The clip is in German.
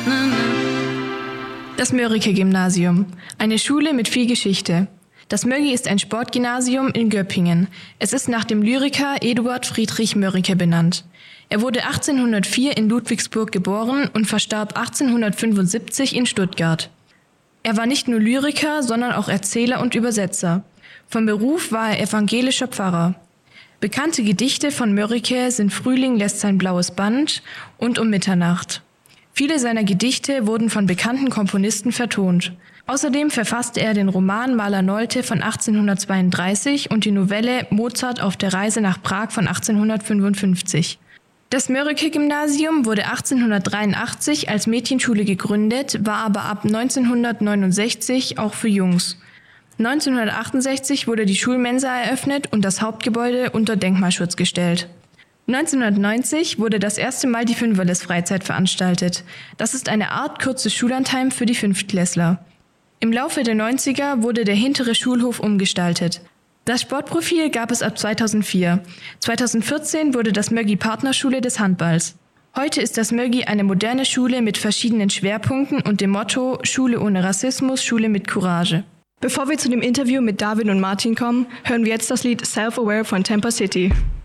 Das Mörike-Gymnasium, eine Schule mit viel Geschichte. Das Mögi ist ein Sportgymnasium in Göppingen. Es ist nach dem Lyriker Eduard Friedrich Mörike benannt. Er wurde 1804 in Ludwigsburg geboren und verstarb 1875 in Stuttgart. Er war nicht nur Lyriker, sondern auch Erzähler und Übersetzer. Von Beruf war er evangelischer Pfarrer. Bekannte Gedichte von Mörike sind Frühling lässt sein blaues Band und Um Mitternacht. Viele seiner Gedichte wurden von bekannten Komponisten vertont. Außerdem verfasste er den Roman Maler Nolte von 1832 und die Novelle Mozart auf der Reise nach Prag von 1855. Das Mörike-Gymnasium wurde 1883 als Mädchenschule gegründet, war aber ab 1969 auch für Jungs. 1968 wurde die Schulmensa eröffnet und das Hauptgebäude unter Denkmalschutz gestellt. 1990 wurde das erste Mal die Fünferles-Freizeit veranstaltet. Das ist eine Art kurzes Schullandheim für die Fünftklässler. Im Laufe der 90er wurde der hintere Schulhof umgestaltet. Das Sportprofil gab es ab 2004. 2014 wurde das Mögi Partnerschule des Handballs. Heute ist das Mögi eine moderne Schule mit verschiedenen Schwerpunkten und dem Motto Schule ohne Rassismus, Schule mit Courage. Bevor wir zu dem Interview mit David und Martin kommen, hören wir jetzt das Lied Self-Aware von Tampa City.